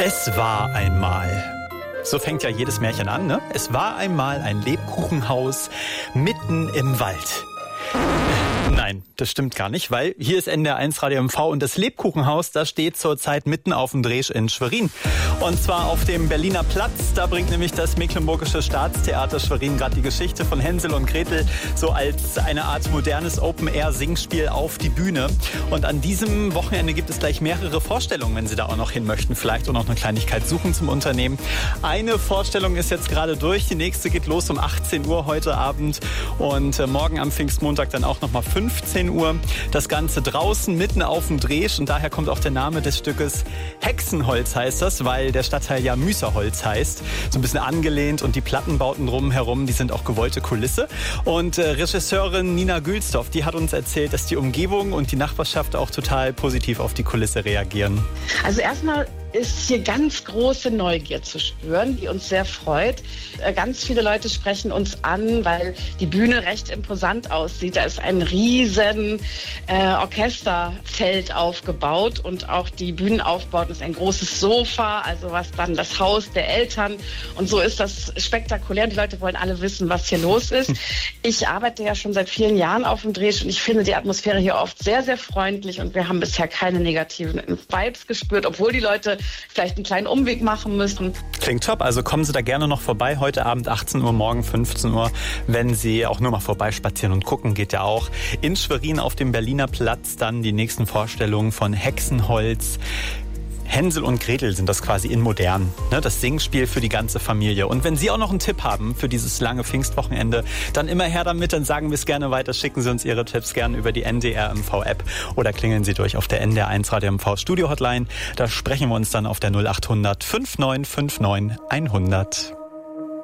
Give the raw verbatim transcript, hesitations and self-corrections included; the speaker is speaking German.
Es war einmal. So fängt ja jedes Märchen an, ne? Es war einmal ein Lebkuchenhaus mitten im Wald. Nein, das stimmt gar nicht, weil hier ist N D R eins Radio M V und das Lebkuchenhaus, das steht zurzeit mitten auf dem Dresch in Schwerin. Und zwar auf dem Berliner Platz. Da bringt nämlich das Mecklenburgische Staatstheater Schwerin gerade die Geschichte von Hänsel und Gretel so als eine Art modernes Open-Air-Singspiel auf die Bühne. Und an diesem Wochenende gibt es gleich mehrere Vorstellungen, wenn Sie da auch noch hin möchten. Vielleicht auch noch eine Kleinigkeit suchen zum Unternehmen. Eine Vorstellung ist jetzt gerade durch. Die nächste geht los um achtzehn Uhr heute Abend. Und äh, morgen am Pfingstmontag dann auch nochmal fünfzehn Uhr. Das Ganze draußen mitten auf dem Dresch und daher kommt auch der Name des Stückes. Hexenholz heißt das, weil der Stadtteil ja Müßerholz heißt. So ein bisschen angelehnt und die Plattenbauten drumherum, die sind auch gewollte Kulisse. Und äh, Regisseurin Nina Gülsdorf, die hat uns erzählt, dass die Umgebung und die Nachbarschaft auch total positiv auf die Kulisse reagieren. Also erstmal ist hier ganz große Neugier zu spüren, die uns sehr freut. Ganz viele Leute sprechen uns an, weil die Bühne recht imposant aussieht. Da ist ein riesen äh, Orchesterfeld aufgebaut und auch die Bühnenaufbauten ist ein großes Sofa, also was dann das Haus der Eltern. Und so ist das spektakulär. Die Leute wollen alle wissen, was hier los ist. Ich arbeite ja schon seit vielen Jahren auf dem Dresch und ich finde die Atmosphäre hier oft sehr, sehr freundlich und wir haben bisher keine negativen Vibes gespürt, obwohl die Leute vielleicht einen kleinen Umweg machen müssen. Klingt top, also kommen Sie da gerne noch vorbei. Heute Abend achtzehn Uhr, morgen fünfzehn Uhr. Wenn Sie auch nur mal vorbeispazieren und gucken, geht ja auch. In Schwerin auf dem Berliner Platz dann die nächsten Vorstellungen von Hexenholz. Hänsel und Gretel sind das quasi in modern, ne? Das Singspiel für die ganze Familie. Und wenn Sie auch noch einen Tipp haben für dieses lange Pfingstwochenende, dann immer her damit, dann sagen wir es gerne weiter. Schicken Sie uns Ihre Tipps gerne über die N D R M V App oder klingeln Sie durch auf der N D R eins Radio M V Studio Hotline. Da sprechen wir uns dann auf der null acht hundert fünfundneunzig neunundfünfzig hundert.